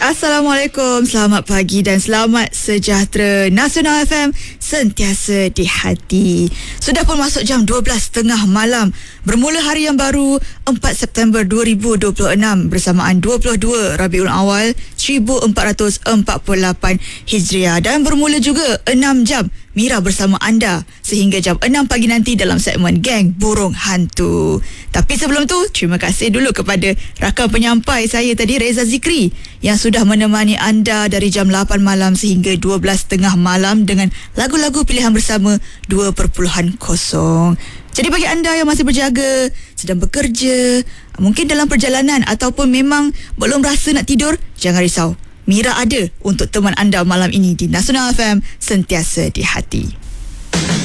Assalamualaikum, selamat pagi dan selamat sejahtera. Nasional FM sentiasa di hati. Sudah pun masuk jam 12.30 malam. Bermula hari yang baru 4 September 2026 bersamaan 22 Rabiul Awal 1448 Hijriah. Dan bermula juga 6 jam Mira bersama anda sehingga jam 6 pagi nanti dalam segmen Geng Burung Hantu. Tapi sebelum tu, terima kasih dulu kepada rakan penyampai saya tadi, Reza Zikri, yang sudah menemani anda dari jam 8 malam sehingga 12.30 malam dengan lagu-lagu pilihan bersama 2.0. Jadi bagi anda yang masih berjaga, sedang bekerja, mungkin dalam perjalanan ataupun memang belum rasa nak tidur, jangan risau. Mira ada untuk teman anda malam ini di Nasional FM sentiasa di hati.